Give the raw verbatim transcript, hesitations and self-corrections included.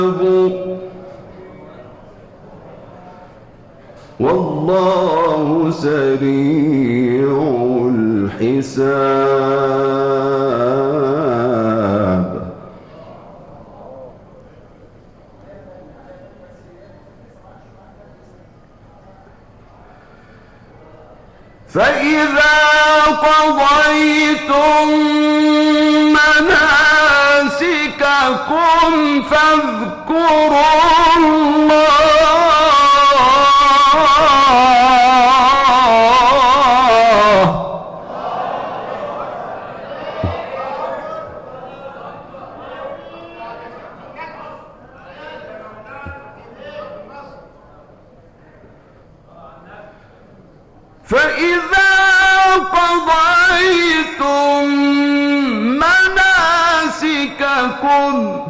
والله سريع الحساب. فإذا قضيتم مناسككم فاذكروا الله فإذا قضيتم مناسككم